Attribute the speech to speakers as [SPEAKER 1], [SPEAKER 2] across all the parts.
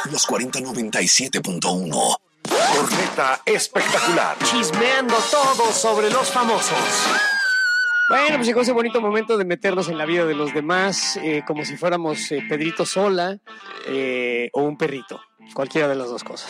[SPEAKER 1] Los 4097.1.
[SPEAKER 2] Corneta espectacular.
[SPEAKER 3] Chismeando todo sobre los famosos. Bueno, pues llegó ese bonito momento de meternos en la vida de los demás, como si fuéramos Pedrito Sola o un perrito. Cualquiera de las dos cosas.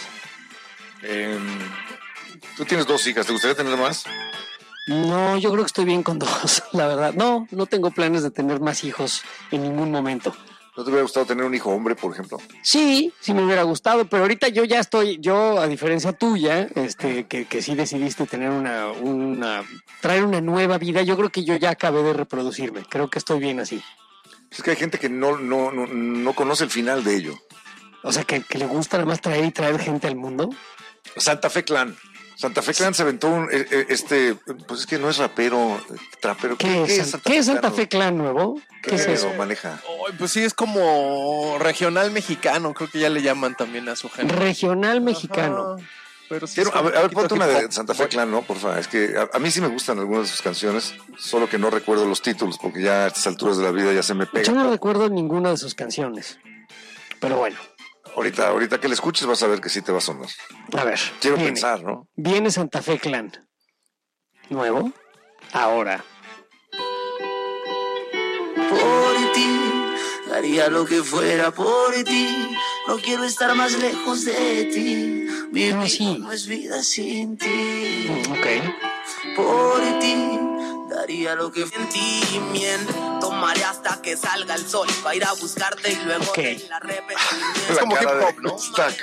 [SPEAKER 2] Tú tienes 2 hijas, ¿te gustaría tener más?
[SPEAKER 3] No, yo creo que estoy bien con 2, la verdad. No tengo planes de tener más hijos en ningún momento.
[SPEAKER 2] ¿No te hubiera gustado tener un hijo hombre, por ejemplo?
[SPEAKER 3] Sí me hubiera gustado, pero ahorita yo a diferencia tuya, que sí decidiste tener traer una nueva vida, yo creo que yo ya acabé de reproducirme, creo que estoy bien así.
[SPEAKER 2] Es que hay gente que no conoce el final de ello.
[SPEAKER 3] O sea, que le gusta nada más traer gente al mundo.
[SPEAKER 2] Santa Fe Clan se aventó pues es que no es rapero, trapero.
[SPEAKER 3] ¿Qué es Santa Fe Clan nuevo? ¿Qué es eso?
[SPEAKER 2] Maneja?
[SPEAKER 4] Pues sí, es como regional mexicano, creo que ya le llaman también a su género.
[SPEAKER 3] Regional mexicano.
[SPEAKER 4] Ajá, pero sí
[SPEAKER 2] A ver, ponte una de Santa Fe Clan, ¿no? Por favor, es que a mí sí me gustan algunas de sus canciones, solo que no recuerdo los títulos, porque ya a estas alturas de la vida ya se me pega.
[SPEAKER 3] Yo no recuerdo ninguna de sus canciones, pero bueno.
[SPEAKER 2] Ahorita que le escuches vas a ver que sí te va a sonar.
[SPEAKER 3] A ver.
[SPEAKER 2] Quiero pensar, ¿no?
[SPEAKER 3] Viene Santa Fe Clan. Nuevo. Ahora.
[SPEAKER 5] Por ti, daría lo que fuera por ti. No quiero estar más lejos de ti. Mi vida
[SPEAKER 3] sí.
[SPEAKER 5] no es vida sin ti.
[SPEAKER 3] Ok.
[SPEAKER 5] Por ti, daría lo que sentimiento. Tomaré hasta que salga el sol para ir a buscarte y luego la repetir.
[SPEAKER 4] Es como hip hop, ¿no?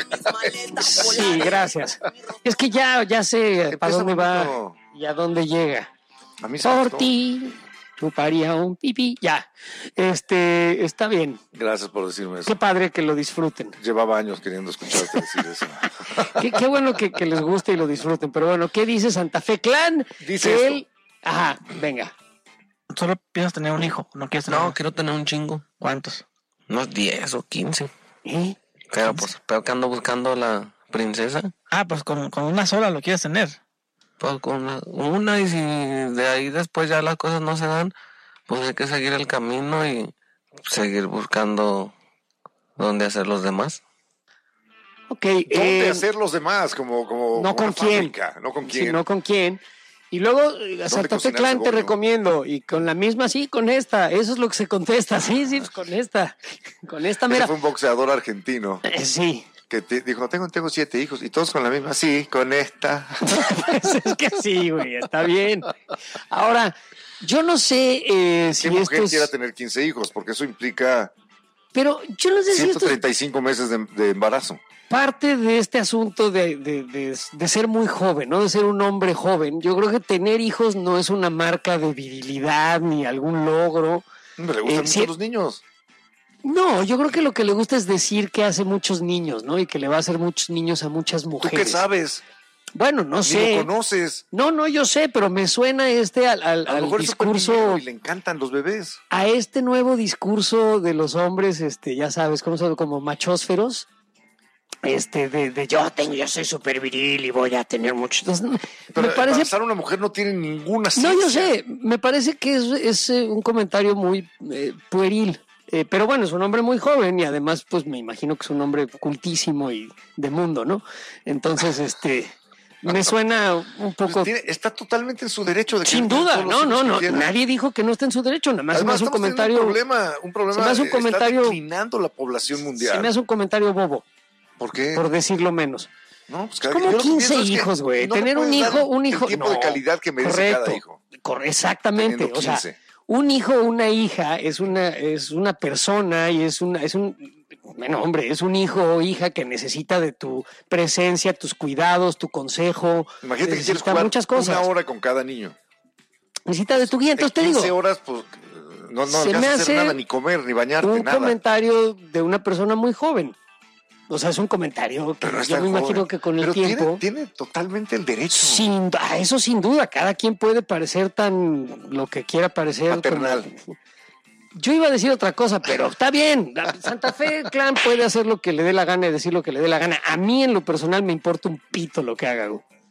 [SPEAKER 3] Sí, gracias. Es que ya sé para dónde va y a dónde llega.
[SPEAKER 2] A mí
[SPEAKER 3] Por ti, chuparía un pipí. Ya. Está bien.
[SPEAKER 2] Gracias por decirme eso.
[SPEAKER 3] Qué padre que lo disfruten.
[SPEAKER 2] Llevaba años queriendo escucharte decir eso.
[SPEAKER 3] Qué bueno que les guste y lo disfruten. Pero bueno, ¿qué dice Santa Fe Clan?
[SPEAKER 2] Dice
[SPEAKER 3] que
[SPEAKER 2] esto.
[SPEAKER 3] él... Ajá, venga.
[SPEAKER 6] ¿Solo piensas tener un hijo? ¿No quieres tener
[SPEAKER 7] No,
[SPEAKER 6] más?
[SPEAKER 7] quiero tener un chingo.
[SPEAKER 6] ¿Cuántos?
[SPEAKER 7] Unos 10 o 15.
[SPEAKER 3] ¿Eh?
[SPEAKER 7] Pero que ando buscando la princesa.
[SPEAKER 6] Pues con una sola lo quieres tener.
[SPEAKER 7] Pues con una y si de ahí después ya las cosas no se dan, pues hay que seguir el camino y seguir buscando dónde hacer los demás.
[SPEAKER 3] Ok.
[SPEAKER 2] ¿Dónde hacer los demás? Como
[SPEAKER 3] No con quién.
[SPEAKER 2] Fábrica, no con quién.
[SPEAKER 3] Sí, no con quién. Y luego a Santa Fe Clan te recomiendo. Y con la misma, sí, con esta. Eso es lo que se contesta. Sí, pues con esta. Con esta, mira.
[SPEAKER 2] Ese fue un boxeador argentino.
[SPEAKER 3] Sí.
[SPEAKER 2] Que dijo, tengo 7 hijos. Y todos con la misma. Sí, con esta.
[SPEAKER 3] Es que sí, güey. Está bien. Ahora, yo no sé si
[SPEAKER 2] ¿Qué mujer
[SPEAKER 3] esto
[SPEAKER 2] quiera tener 15 hijos? Porque eso implica
[SPEAKER 3] pero yo no sé si esto es
[SPEAKER 2] 135 meses de embarazo.
[SPEAKER 3] parte de este asunto de ser muy joven, ¿no? De ser un hombre joven. Yo creo que tener hijos no es una marca de virilidad ni algún logro.
[SPEAKER 2] Le gustan mucho los niños.
[SPEAKER 3] No, yo creo que lo que le gusta es decir que hace muchos niños, ¿no? Y que le va a hacer muchos niños a muchas
[SPEAKER 2] ¿Tú
[SPEAKER 3] mujeres.
[SPEAKER 2] qué sabes?
[SPEAKER 3] Bueno, no
[SPEAKER 2] Ni
[SPEAKER 3] sé.
[SPEAKER 2] lo conoces.
[SPEAKER 3] No, yo sé, pero me suena
[SPEAKER 2] A lo mejor
[SPEAKER 3] discurso,
[SPEAKER 2] y le encantan los bebés.
[SPEAKER 3] a este nuevo discurso de los hombres, ya sabes, como machósferos, yo soy súper viril y voy a tener muchos. Entonces,
[SPEAKER 2] Pero
[SPEAKER 3] me parece.
[SPEAKER 2] embarazar a una mujer no tiene ninguna
[SPEAKER 3] No,
[SPEAKER 2] ciencia.
[SPEAKER 3] yo sé, me parece que es un comentario muy pueril. Pero bueno, es un hombre muy joven y además, pues me imagino que es un hombre cultísimo y de mundo, ¿no? Entonces, me suena un poco.
[SPEAKER 2] Pues está totalmente en su derecho de que
[SPEAKER 3] Sin duda,
[SPEAKER 2] todos los hijos
[SPEAKER 3] no.
[SPEAKER 2] que quiera.
[SPEAKER 3] Nadie dijo que no está en su derecho, nada más
[SPEAKER 2] Además,
[SPEAKER 3] se me hace un comentario.
[SPEAKER 2] Un problema.
[SPEAKER 3] se me hace un comentario-
[SPEAKER 2] Está declinando la población mundial.
[SPEAKER 3] Se me hace un comentario bobo,
[SPEAKER 2] ¿Por qué?
[SPEAKER 3] por decirlo menos.
[SPEAKER 2] No, pues
[SPEAKER 3] Como
[SPEAKER 2] yo lo que
[SPEAKER 3] 15
[SPEAKER 2] pienso es que
[SPEAKER 3] hijos, güey.
[SPEAKER 2] no le
[SPEAKER 3] Tener un
[SPEAKER 2] puedes dar
[SPEAKER 3] hijo.
[SPEAKER 2] el tiempo de calidad que merece cada hijo.
[SPEAKER 3] Exactamente.
[SPEAKER 2] Teniendo
[SPEAKER 3] O sea,
[SPEAKER 2] 15.
[SPEAKER 3] un hijo o una hija es una persona y es un hijo o hija que necesita de tu presencia, tus cuidados, tu consejo.
[SPEAKER 2] Imagínate que quieres
[SPEAKER 3] necesita
[SPEAKER 2] jugar
[SPEAKER 3] muchas cosas.
[SPEAKER 2] 1 hora con cada niño.
[SPEAKER 3] Necesita de tu guía. Entonces te
[SPEAKER 2] 15
[SPEAKER 3] digo,
[SPEAKER 2] horas, pues no
[SPEAKER 3] se me
[SPEAKER 2] alcanzas a
[SPEAKER 3] hace
[SPEAKER 2] hacer nada, ni comer, ni bañarte,
[SPEAKER 3] un
[SPEAKER 2] nada.
[SPEAKER 3] comentario de una persona muy joven. O sea, es un comentario que
[SPEAKER 2] Pero no es
[SPEAKER 3] yo
[SPEAKER 2] tan
[SPEAKER 3] me imagino
[SPEAKER 2] joven.
[SPEAKER 3] que con el
[SPEAKER 2] Pero
[SPEAKER 3] tiempo.
[SPEAKER 2] tiene totalmente el derecho.
[SPEAKER 3] Eso sin duda, cada quien puede parecer tan lo que quiera parecer.
[SPEAKER 2] Paternal.
[SPEAKER 3] Yo iba a decir otra cosa, pero está bien. Santa Fe Clan puede hacer lo que le dé la gana y decir lo que le dé la gana. A mí en lo personal me importa un pito lo que haga. Güey.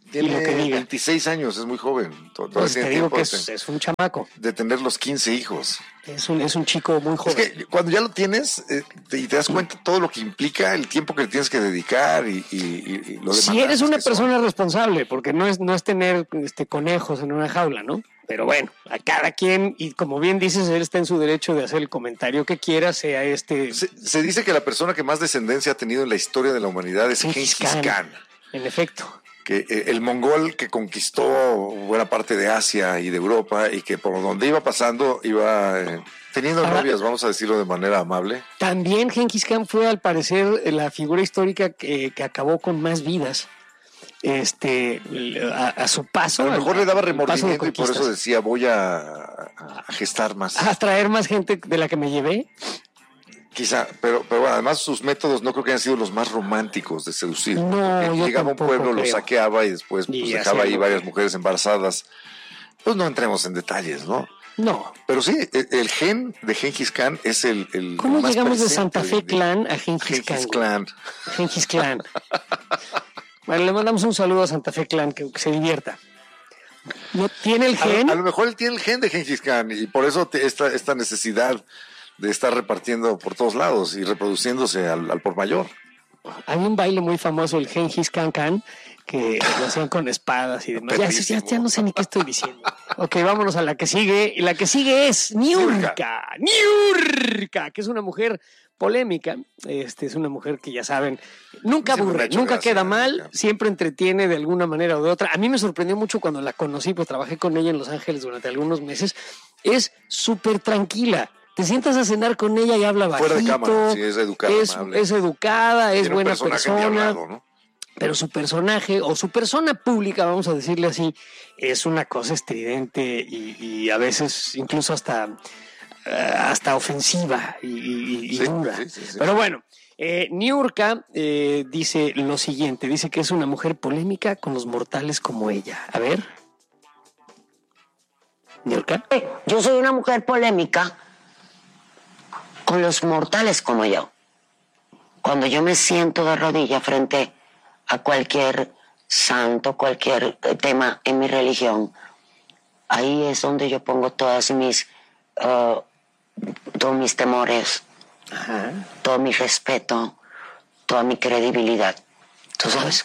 [SPEAKER 2] Tiene
[SPEAKER 3] lo que diga.
[SPEAKER 2] 26 años, es muy joven. Todavía
[SPEAKER 3] Pues
[SPEAKER 2] tiene
[SPEAKER 3] te digo
[SPEAKER 2] tiempo
[SPEAKER 3] que es un chamaco,
[SPEAKER 2] de tener los 15 hijos.
[SPEAKER 3] es un chico muy
[SPEAKER 2] Es
[SPEAKER 3] joven.
[SPEAKER 2] que cuando ya lo tienes y te das cuenta todo lo que implica, el tiempo que le tienes que dedicar y lo demás.
[SPEAKER 3] Si eres una persona responsable, porque no es tener conejos en una jaula, ¿no? Pero bueno, a cada quien, y como bien dices, él está en su derecho de hacer el comentario que quiera, sea
[SPEAKER 2] Se dice que la persona que más descendencia ha tenido en la historia de la humanidad es Gengis Khan.
[SPEAKER 3] En efecto.
[SPEAKER 2] Que el mongol que conquistó buena parte de Asia y de Europa y que por donde iba pasando iba teniendo novias, vamos a decirlo de manera amable.
[SPEAKER 3] También Gengis Khan fue, al parecer, la figura histórica que acabó con más vidas. A su paso.
[SPEAKER 2] A lo mejor le daba
[SPEAKER 3] al paso de
[SPEAKER 2] remordimiento y por eso
[SPEAKER 3] conquistas.
[SPEAKER 2] decía voy a gestar más.
[SPEAKER 3] A traer más gente de la que me llevé.
[SPEAKER 2] Quizá, pero bueno, además sus métodos no creo que hayan sido los más románticos de seducir.
[SPEAKER 3] No,
[SPEAKER 2] Porque
[SPEAKER 3] yo
[SPEAKER 2] llegaba a un
[SPEAKER 3] tampoco
[SPEAKER 2] pueblo, lo
[SPEAKER 3] creo.
[SPEAKER 2] saqueaba y después pues,
[SPEAKER 3] Y
[SPEAKER 2] dejaba
[SPEAKER 3] hacía
[SPEAKER 2] ahí
[SPEAKER 3] lo
[SPEAKER 2] varias
[SPEAKER 3] que-
[SPEAKER 2] mujeres embarazadas. Pues no entremos en detalles, ¿no?
[SPEAKER 3] No.
[SPEAKER 2] Pero sí, el gen de Gengis Khan es el
[SPEAKER 3] ¿Cómo
[SPEAKER 2] más
[SPEAKER 3] llegamos de
[SPEAKER 2] presente
[SPEAKER 3] Santa Fe
[SPEAKER 2] hoy en día.
[SPEAKER 3] Clan a Gengis
[SPEAKER 2] Gengis
[SPEAKER 3] Khan?
[SPEAKER 2] Khan.
[SPEAKER 3] Gengis Klan. Bueno, le mandamos un saludo a Santa Fe Clan, que se divierta. ¿No tiene el gen?
[SPEAKER 2] A lo mejor él tiene el gen de Gengis Khan y por eso esta necesidad de estar repartiendo por todos lados y reproduciéndose al por mayor.
[SPEAKER 3] Hay un baile muy famoso, el Gengis Khan Khan, que lo hacían con espadas y demás. Ya no sé ni qué estoy diciendo. Ok, vámonos a la que sigue. Y la que sigue es Niurka. Niurka, que es una mujer polémica. Es una mujer que, ya saben, nunca
[SPEAKER 2] Siempre me ha
[SPEAKER 3] aburre,
[SPEAKER 2] hecho
[SPEAKER 3] nunca
[SPEAKER 2] gracia,
[SPEAKER 3] queda mal,
[SPEAKER 2] Niurka.
[SPEAKER 3] siempre entretiene de alguna manera o de otra. A mí me sorprendió mucho cuando la conocí, pues trabajé con ella en Los Ángeles durante algunos meses. Es súper tranquila. Te sientas a cenar con ella y habla bajito.
[SPEAKER 2] Fuera de cámara, sí, es educada, amable.
[SPEAKER 3] Es educada, es
[SPEAKER 2] Tiene un
[SPEAKER 3] buena
[SPEAKER 2] personaje
[SPEAKER 3] persona.
[SPEAKER 2] endiablado, ¿no?
[SPEAKER 3] Pero su personaje o su persona pública, vamos a decirle así, es una cosa estridente y a veces incluso hasta ofensiva y
[SPEAKER 2] Sí,
[SPEAKER 3] dura.
[SPEAKER 2] sí.
[SPEAKER 3] Pero bueno, Niurka dice lo siguiente, dice que es una mujer polémica con los mortales como ella. A ver. Niurka.
[SPEAKER 8] Yo soy una mujer polémica con los mortales como yo. Cuando yo me siento de rodillas frente a cualquier santo, cualquier tema en mi religión, ahí es donde yo pongo todos mis temores, todo mi respeto, toda mi credibilidad. ¿Tú sabes?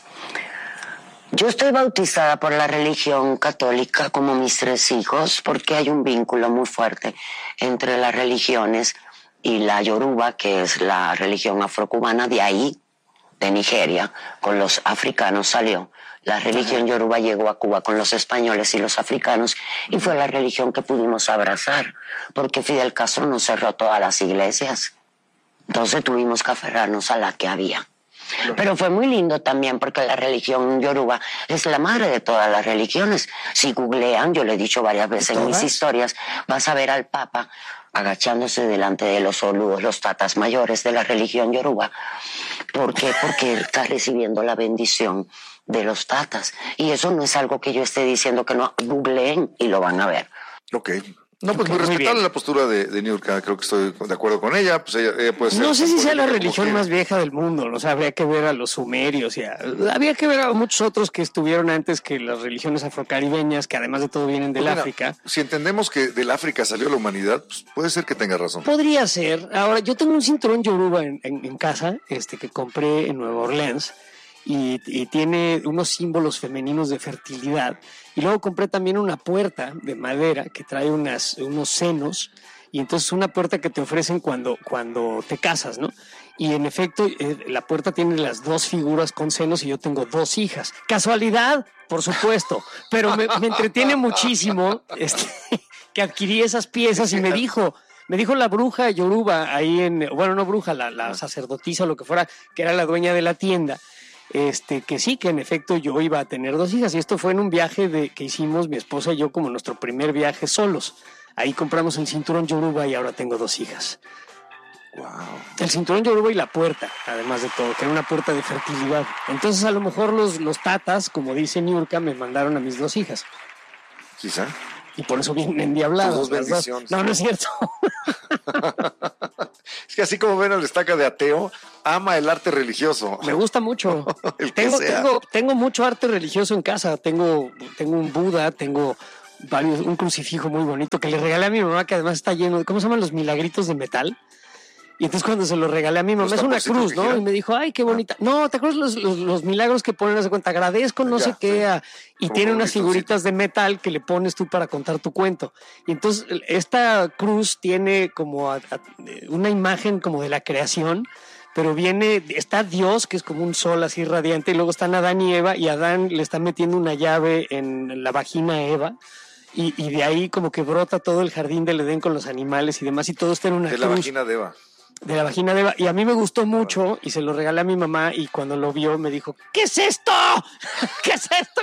[SPEAKER 8] Yo estoy bautizada por la religión católica como mis 3 hijos porque hay un vínculo muy fuerte entre las religiones y la Yoruba, que es la religión afrocubana, de ahí, de Nigeria, con los africanos salió. La religión Yoruba llegó a Cuba con los españoles y los africanos y fue la religión que pudimos abrazar, porque Fidel Castro nos cerró todas las iglesias. Entonces tuvimos que aferrarnos a la que había. Pero fue muy lindo también porque la religión Yoruba es la madre de todas las religiones. Si googlean, yo lo he dicho varias veces en mis historias, vas a ver al Papa agachándose delante de los oludos, los tatas mayores de la religión Yoruba. ¿Por qué? Porque él está recibiendo la bendición de los tatas. Y eso no es algo que yo esté diciendo que no. Googleen y lo van a ver.
[SPEAKER 2] Ok. No, pues
[SPEAKER 3] Ok,
[SPEAKER 2] muy
[SPEAKER 3] muy
[SPEAKER 2] respetable
[SPEAKER 3] bien.
[SPEAKER 2] la postura de Niurka, creo que estoy de acuerdo con ella. Pues ella puede ser.
[SPEAKER 3] No sé si sea la
[SPEAKER 2] polémica como
[SPEAKER 3] religión
[SPEAKER 2] quiera.
[SPEAKER 3] más vieja del mundo, ¿no? O sea, habría que ver a los sumerios, había que ver a muchos otros que estuvieron antes que las religiones afrocaribeñas, que además de todo vienen del
[SPEAKER 2] Pues mira,
[SPEAKER 3] África.
[SPEAKER 2] Si entendemos que del África salió la humanidad, pues puede ser que tenga razón.
[SPEAKER 3] Podría ser. Ahora, yo tengo un cinturón yoruba en casa, que compré en Nueva Orleans, y tiene unos símbolos femeninos de fertilidad. Y luego compré también una puerta de madera que trae unos senos, y entonces una puerta que te ofrecen cuando te casas, ¿no? Y en efecto, la puerta tiene las 2 figuras con senos y yo tengo 2 hijas. ¿Casualidad? Por supuesto. Pero me entretiene muchísimo que adquirí esas piezas y me dijo la bruja yoruba ahí no bruja, la sacerdotisa o lo que fuera, que era la dueña de la tienda, que sí, que en efecto yo iba a tener 2 hijas. Y esto fue en un viaje que hicimos mi esposa y yo, como nuestro primer viaje solos. Ahí compramos el cinturón yoruba y ahora tengo 2 hijas.
[SPEAKER 2] Wow.
[SPEAKER 3] El cinturón yoruba y la puerta, además de todo, que era una puerta de fertilidad. Entonces a lo mejor los tatas, como dice Niurka, me mandaron a mis 2 hijas.
[SPEAKER 2] Quizá.
[SPEAKER 3] Y por eso vienen endiablados.
[SPEAKER 2] Tus 2
[SPEAKER 3] las dos.
[SPEAKER 2] bendiciones.
[SPEAKER 3] No, no es cierto.
[SPEAKER 2] Es que así como ven al Estaca de ateo, ama el arte religioso.
[SPEAKER 3] Me gusta mucho.
[SPEAKER 2] El que sea.
[SPEAKER 3] Tengo mucho arte religioso en casa. Tengo un Buda, tengo un crucifijo muy bonito que le regalé a mi mamá, que además está lleno de, ¿cómo se llaman los milagritos de metal? Y entonces cuando se lo regalé a mi mamá, es una cruz, ¿no? Y me dijo, ay, qué bonita. No, ¿te acuerdas los milagros que ponen? Hace cuenta, agradezco, no sé qué. Y tiene unas figuritas de metal que le pones tú para contar tu cuento. Y entonces esta cruz tiene como una imagen como de la creación, pero está Dios, que es como un sol así radiante, y luego están Adán y Eva, y Adán le está metiendo una llave en la vagina a Eva. Y de ahí como que brota todo el jardín del Edén con los animales y demás, y todo está en una cruz.
[SPEAKER 2] De la vagina de Eva.
[SPEAKER 3] De la vagina de Eva. Y a mí me gustó mucho y se lo regalé a mi mamá y cuando lo vio me dijo, ¿qué es esto? ¿Qué es esto?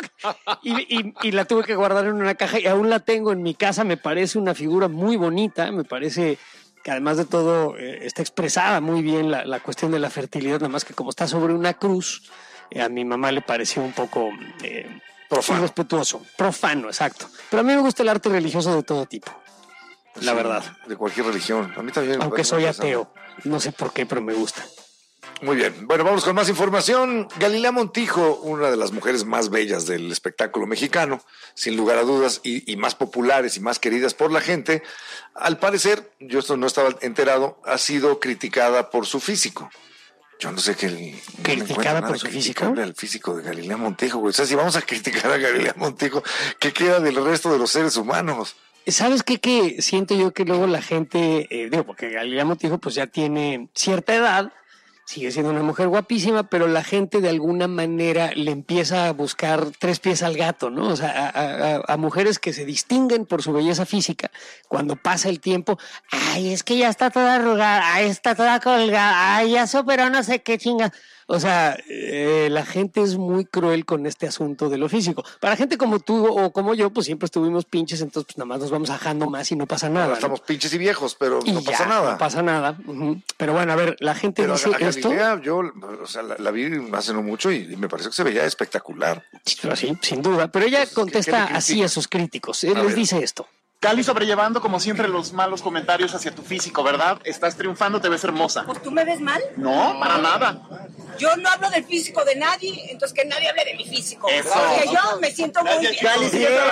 [SPEAKER 3] Y la tuve que guardar en una caja y aún la tengo en mi casa. Me parece una figura muy bonita. Me parece que además de todo está expresada muy bien la cuestión de la fertilidad, nada más que como está sobre una cruz, a mi mamá le pareció un poco
[SPEAKER 2] profano.
[SPEAKER 3] Irrespetuoso. Profano, exacto. Pero a mí me gusta el arte religioso de todo tipo. La verdad.
[SPEAKER 2] De cualquier religión. A mí también.
[SPEAKER 3] Aunque soy ateo. No sé por qué, pero me gusta.
[SPEAKER 2] Muy bien. Bueno, vamos con más información. Galilea Montijo, una de las mujeres más bellas del espectáculo mexicano, sin lugar a dudas, y más populares y más queridas por la gente, al parecer, yo esto no estaba enterado, ha sido criticada por su físico. Yo no sé qué.
[SPEAKER 3] ¿Criticada por su físico?
[SPEAKER 2] El físico de Galilea Montijo, güey. O sea, si vamos a criticar a Galilea Montijo, ¿qué queda del resto de los seres humanos?
[SPEAKER 3] ¿Sabes qué? Que siento yo que luego la gente, porque Galilea Montijo pues ya tiene cierta edad, sigue siendo una mujer guapísima, pero la gente de alguna manera le empieza a buscar tres pies al gato, ¿no? O sea, a mujeres que se distinguen por su belleza física, cuando pasa el tiempo, ay, es que ya está toda arrugada, ay, está toda colgada, ay, ya superó no sé qué chinga. O sea, la gente es muy cruel con este asunto de lo físico. Para gente como tú o como yo, pues siempre estuvimos pinches, entonces pues nada más nos vamos ajando más y no pasa nada.
[SPEAKER 2] Ahora estamos pinches y viejos, pero
[SPEAKER 3] y
[SPEAKER 2] no pasa nada.
[SPEAKER 3] No pasa nada. Pero bueno, a ver, la gente
[SPEAKER 2] pero
[SPEAKER 3] dice
[SPEAKER 2] a Galilea,
[SPEAKER 3] esto.
[SPEAKER 2] yo, o sea, la vi hace no mucho y me pareció que se veía espectacular.
[SPEAKER 3] Sí, sin duda. Pero ella contesta así a sus críticos. Él les dice esto.
[SPEAKER 9] Gali, sobrellevando como siempre los malos comentarios hacia tu físico, ¿verdad? Estás triunfando, te ves hermosa.
[SPEAKER 10] ¿Pues tú me ves mal?
[SPEAKER 9] No, para nada.
[SPEAKER 10] Yo no hablo del físico de nadie, entonces que nadie hable de mi físico.
[SPEAKER 9] Eso.
[SPEAKER 10] Porque yo me siento muy bien.
[SPEAKER 9] Gali,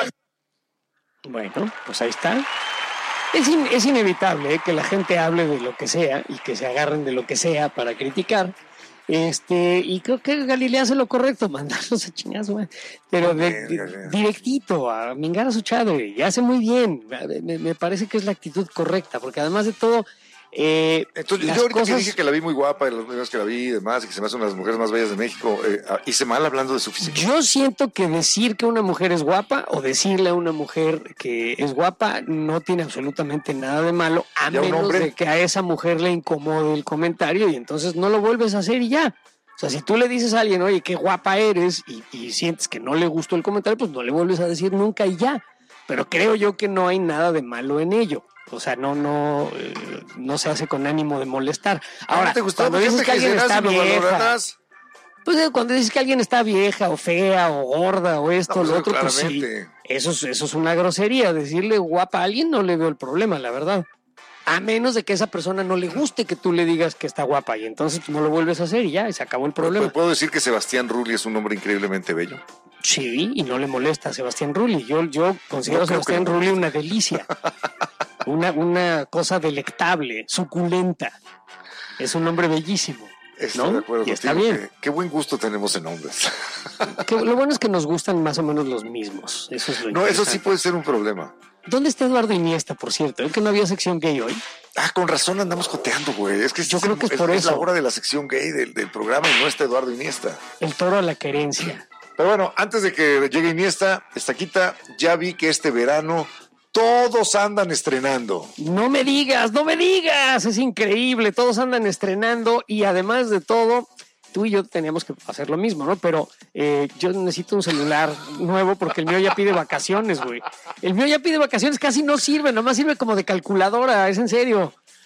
[SPEAKER 3] bueno, pues ahí está. Es inevitable que la gente hable de lo que sea y que se agarren de lo que sea para criticar. Y creo que Galilea hace lo correcto, mandarlos a chingazo, pero directito a mingar a su chadre, y hace muy bien. Me parece que es la actitud correcta, porque además de todo,
[SPEAKER 2] entonces, yo ahorita que dije que la vi muy guapa, y las veces que la vi y demás, y que se me hace una de las mujeres más bellas de México, hice mal hablando de su físico.
[SPEAKER 3] Yo siento que decir que una mujer es guapa o decirle a una mujer que es guapa no tiene absolutamente nada de malo, a menos de que a esa mujer le incomode el comentario y entonces no lo vuelves a hacer y ya. O sea, si tú le dices a alguien, oye, qué guapa eres, y sientes que no le gustó el comentario, pues no le vuelves a decir nunca y ya. Pero creo yo que no hay nada de malo en ello. O sea, no se hace con ánimo de molestar. Ahora,
[SPEAKER 2] ¿te gustó?
[SPEAKER 3] cuando dices que alguien está vieja, pues cuando dices que alguien está vieja o fea o gorda o esto, lo otro, pues sí, eso es una grosería. Decirle guapa a alguien no le veo el problema, la verdad. A menos de que a esa persona no le guste que tú le digas que está guapa y entonces no lo vuelves a hacer y ya, y se acabó el problema.
[SPEAKER 2] ¿Puedo decir que Sebastián Rulli es un hombre increíblemente bello?
[SPEAKER 3] Sí, y no le molesta a Sebastián Rulli. Yo considero a Sebastián Rulli una delicia. Una cosa delectable, suculenta. Es un hombre bellísimo.
[SPEAKER 2] Estoy de acuerdo
[SPEAKER 3] y
[SPEAKER 2] contigo,
[SPEAKER 3] está bien.
[SPEAKER 2] Qué buen gusto tenemos en hombres.
[SPEAKER 3] Lo bueno es que nos gustan más o menos los mismos. Eso es lo
[SPEAKER 2] No, eso sí puede ser un problema.
[SPEAKER 3] ¿Dónde está Eduardo Iniesta, por cierto? ¿Es que no había sección gay hoy?
[SPEAKER 2] Con razón andamos joteando, güey. Es que
[SPEAKER 3] yo creo que es por eso.
[SPEAKER 2] Es la hora de la sección gay del programa y no está Eduardo Iniesta.
[SPEAKER 3] El toro a la querencia.
[SPEAKER 2] Pero bueno, antes de que llegue Iniesta, Estaquita, ya vi que este verano todos andan estrenando.
[SPEAKER 3] No me digas, es increíble, todos andan estrenando y además de todo, tú y yo teníamos que hacer lo mismo, ¿no? Pero yo necesito un celular nuevo porque el mío ya pide vacaciones, güey. El mío ya pide vacaciones, casi no sirve, nomás sirve como de calculadora, es en serio.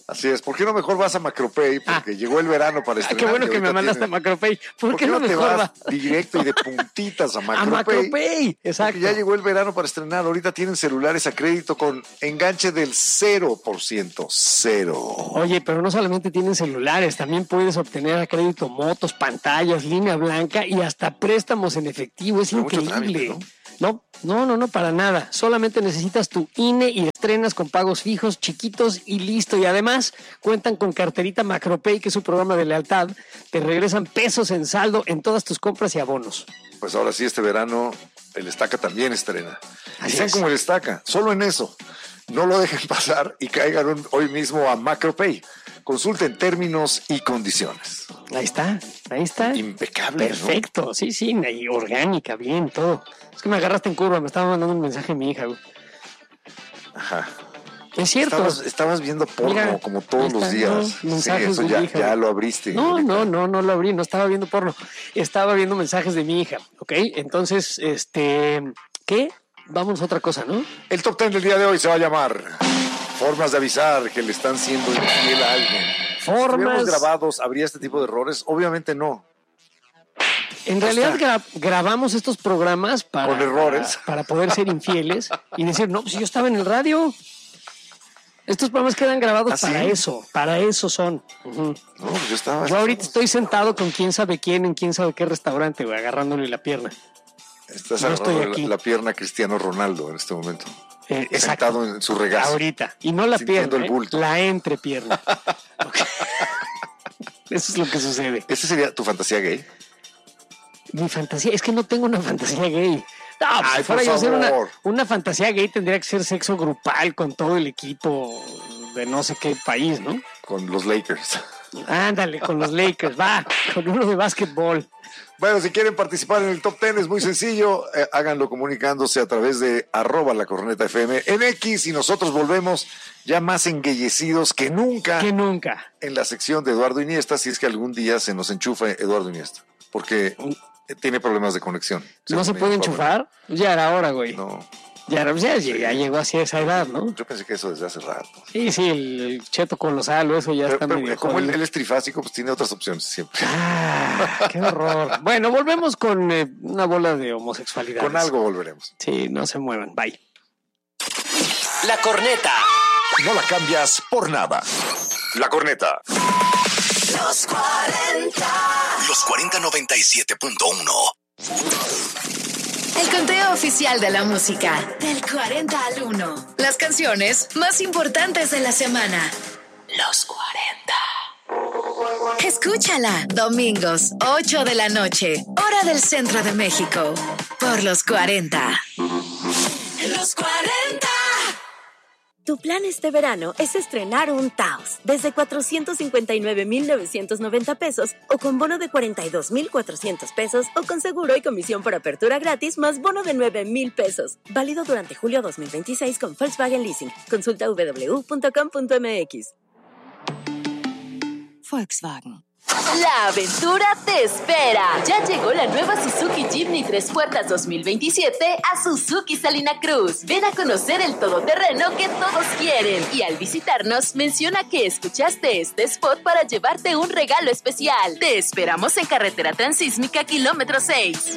[SPEAKER 2] Así es. ¿Por qué no mejor vas a Macropay? Porque llegó el verano para estrenar.
[SPEAKER 3] Qué bueno que me mandaste a Macropay. ¿Por qué no
[SPEAKER 2] te
[SPEAKER 3] mejor
[SPEAKER 2] vas directo y de puntitas a Macropay?
[SPEAKER 3] A Macropay, exacto.
[SPEAKER 2] Porque ya llegó el verano para estrenar. Ahorita tienen celulares a crédito con enganche del 0%. 0.
[SPEAKER 3] Oye, pero no solamente tienen celulares, también puedes obtener a crédito motos, pantallas, línea blanca y hasta préstamos en efectivo. Es increíble. Trámite, ¿no? No, para nada. Solamente necesitas tu INE y estrenas con pagos fijos, chiquitos y listo. Y además cuentan con carterita Macropay, que es su programa de lealtad. Te regresan pesos en saldo en todas tus compras y abonos.
[SPEAKER 2] Pues ahora sí, este verano el Estaca también estrena.
[SPEAKER 3] Así
[SPEAKER 2] y sean
[SPEAKER 3] es.
[SPEAKER 2] como el Estaca, solo en eso. No lo dejen pasar y caigan hoy mismo a Macropay. Consulten términos y condiciones.
[SPEAKER 3] Ahí está.
[SPEAKER 2] Impecable.
[SPEAKER 3] Perfecto,
[SPEAKER 2] ¿no?
[SPEAKER 3] sí, y orgánica, bien, todo. Es que me agarraste en curva, me estaba mandando un mensaje a mi hija, güey.
[SPEAKER 2] Ajá.
[SPEAKER 3] Es cierto.
[SPEAKER 2] Estabas viendo porno.
[SPEAKER 3] Mira,
[SPEAKER 2] como todos los días.
[SPEAKER 3] No, mensajes
[SPEAKER 2] sí, eso
[SPEAKER 3] de mi hija.
[SPEAKER 2] Ya lo abriste.
[SPEAKER 3] No lo abrí, no estaba viendo porno. Estaba viendo mensajes de mi hija, ¿ok? Entonces, ¿qué? Vamos a otra cosa, ¿no?
[SPEAKER 2] El top 10 del día de hoy se va a llamar Formas de avisar que le están siendo infiel a alguien. Si estuviéramos grabados, ¿habría este tipo de errores? Obviamente no.
[SPEAKER 3] En realidad grabamos estos programas
[SPEAKER 2] con errores
[SPEAKER 3] para poder ser infieles y decir, no, pues yo estaba en el radio. Estos programas quedan grabados para eso son. Uh-huh.
[SPEAKER 2] No,
[SPEAKER 3] yo ahorita estoy sentado con quién sabe quién en quién sabe qué restaurante, güey, agarrándole la pierna.
[SPEAKER 2] Estás agarrando la pierna a Cristiano Ronaldo en este momento. Sentado en su regazo.
[SPEAKER 3] Ahorita. Y no la pierna,
[SPEAKER 2] el bulto.
[SPEAKER 3] la entrepierna. Okay. Eso es lo que sucede.
[SPEAKER 2] ¿Esa sería tu fantasía gay?
[SPEAKER 3] Mi fantasía, es que no tengo una fantasía gay. No, si fuera yo a hacer una fantasía gay tendría que ser sexo grupal con todo el equipo de no sé qué país, ¿no?
[SPEAKER 2] Con los Lakers.
[SPEAKER 3] Ándale, con los Lakers, va, con uno de básquetbol.
[SPEAKER 2] Bueno, si quieren participar en el Top 10 es muy sencillo, háganlo comunicándose a través de @lacornetafm en X y nosotros volvemos ya más enguellecidos que nunca. En la sección de Eduardo Iniesta, si es que algún día se nos enchufa Eduardo Iniesta, porque tiene problemas de conexión.
[SPEAKER 3] ¿No se puede enchufar? Ya era hora, güey.
[SPEAKER 2] No.
[SPEAKER 3] Ya llegó así a esa edad, ¿no?
[SPEAKER 2] Yo pensé que eso desde hace rato.
[SPEAKER 3] Sí, el cheto colosal, eso ya está medio
[SPEAKER 2] como él es trifásico, pues tiene otras opciones siempre.
[SPEAKER 3] ¡Qué horror! Bueno, volvemos con una bola de homosexualidad.
[SPEAKER 2] Con algo volveremos.
[SPEAKER 3] Sí, no se muevan. Bye.
[SPEAKER 1] La corneta. No la cambias por nada. La corneta.
[SPEAKER 5] Los 40.
[SPEAKER 1] Los 4097.1.
[SPEAKER 11] El conteo oficial de la música. Del 40 al 1. Las canciones más importantes de la semana. Los 40. Escúchala. Domingos, 8 de la noche. Hora del centro de México. Por los 40.
[SPEAKER 5] Los 40.
[SPEAKER 12] Tu plan este verano es estrenar un Taos desde 459,990 pesos o con bono de 42,400 pesos o con seguro y comisión por apertura gratis más bono de 9,000 pesos. Válido durante julio 2026 con Volkswagen Leasing. Consulta www.com.mx.
[SPEAKER 13] Volkswagen.
[SPEAKER 14] La aventura te espera. Ya llegó la nueva Suzuki Jimny 3 puertas 2027 a Suzuki Salina Cruz. Ven a conocer el todoterreno que todos quieren. Y al visitarnos, menciona que escuchaste este spot para llevarte un regalo especial. Te esperamos en Carretera Transísmica, kilómetro 6.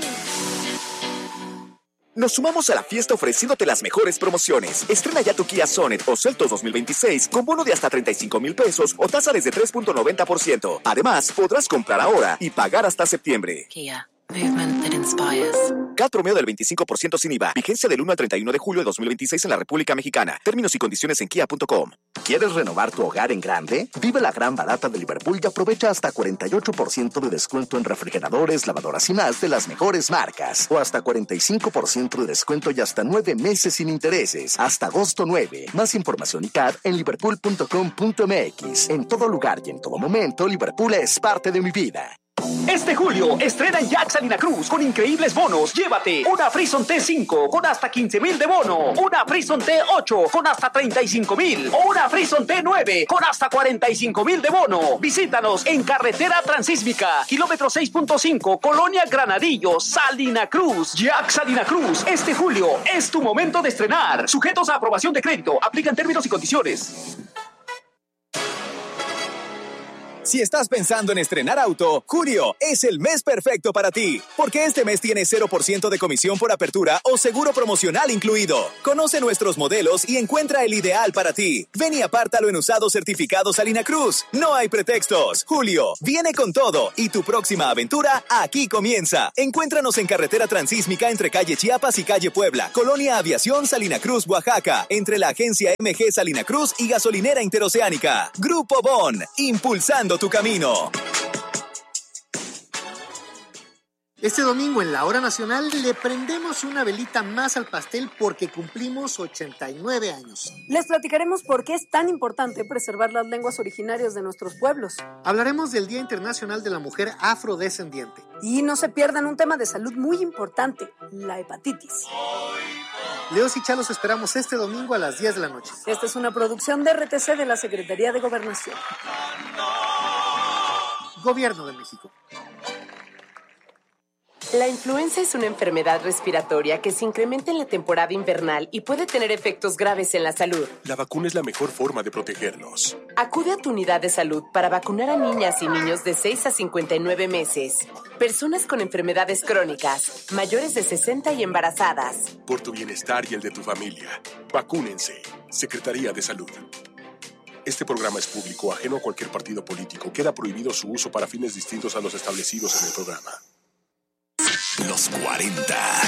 [SPEAKER 15] Nos sumamos a la fiesta ofreciéndote las mejores promociones. Estrena ya tu Kia Sonet o Seltos 2026 con bono de hasta 35,000 pesos o tasa desde 3.90%. Además, podrás comprar ahora y pagar hasta septiembre.
[SPEAKER 13] Kia. Movement that inspires.
[SPEAKER 15] CAT promedio del 25% sin IVA. Vigencia del 1 al 31 de julio de 2026 en la República Mexicana. Términos y condiciones en kia.com.
[SPEAKER 16] ¿Quieres renovar tu hogar en grande? Vive la gran barata de Liverpool y aprovecha hasta 48% de descuento en refrigeradores, lavadoras y más de las mejores marcas. O hasta 45% de descuento y hasta 9 meses sin intereses. Hasta agosto 9. Más información y CAT en liverpool.com.mx. En todo lugar y en todo momento, Liverpool es parte de mi vida.
[SPEAKER 17] Este julio estrena en Jack Salina Cruz con increíbles bonos. Llévate una Frison T5 con hasta 15,000 de bono, una Frison T8 con hasta 35,000 o una Frison T9 con hasta 45,000 de bono. Visítanos en Carretera Transísmica, kilómetro 6.5, Colonia Granadillo, Salina Cruz. Jack Salina Cruz, este julio es tu momento de estrenar. Sujetos a aprobación de crédito. Aplican términos y condiciones.
[SPEAKER 18] Si estás pensando en estrenar auto, julio es el mes perfecto para ti, porque este mes tiene 0% de comisión por apertura o seguro promocional incluido. Conoce nuestros modelos y encuentra el ideal para ti. Ven y apártalo en usados certificados Salina Cruz. No hay pretextos. Julio viene con todo y tu próxima aventura aquí comienza. Encuéntranos en carretera transísmica entre calle Chiapas y calle Puebla, Colonia Aviación Salina Cruz, Oaxaca, entre la agencia MG Salina Cruz y Gasolinera Interoceánica. Grupo Bon, impulsando tu camino.
[SPEAKER 19] Este domingo en la Hora Nacional le prendemos una velita más al pastel porque cumplimos 89 años.
[SPEAKER 20] Les platicaremos por qué es tan importante preservar las lenguas originarias de nuestros pueblos.
[SPEAKER 19] Hablaremos del Día Internacional de la Mujer Afrodescendiente.
[SPEAKER 20] Y no se pierdan un tema de salud muy importante, la hepatitis.
[SPEAKER 19] Leos y Chalos esperamos este domingo a las 10 de la noche.
[SPEAKER 20] Esta es una producción de RTC de la Secretaría de Gobernación.
[SPEAKER 19] Gobierno de México.
[SPEAKER 21] La influenza es una enfermedad respiratoria que se incrementa en la temporada invernal y puede tener efectos graves en la salud.
[SPEAKER 22] La vacuna es la mejor forma de protegernos.
[SPEAKER 21] Acude a tu unidad de salud para vacunar a niñas y niños de 6 a 59 meses, personas con enfermedades crónicas, mayores de 60 y embarazadas.
[SPEAKER 22] Por tu bienestar y el de tu familia, vacúnense. Secretaría de Salud. Este programa es público, ajeno a cualquier partido político. Queda prohibido su uso para fines distintos a los establecidos en el programa.
[SPEAKER 1] Los 40.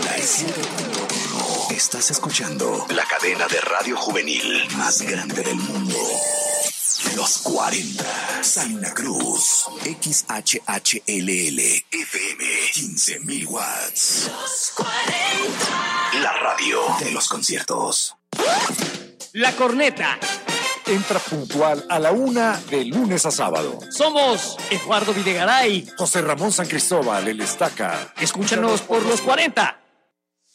[SPEAKER 1] Estás escuchando la cadena de radio juvenil más grande del mundo. Los 40. Salina Cruz. XHHLL. FM. 15,000 watts. Los 40. La radio de los conciertos.
[SPEAKER 17] La Corneta.
[SPEAKER 2] Entra puntual a la 1 de lunes a sábado.
[SPEAKER 17] Somos Eduardo Videgaray,
[SPEAKER 2] José Ramón San Cristóbal, el Estaca.
[SPEAKER 17] Escúchanos por los 40.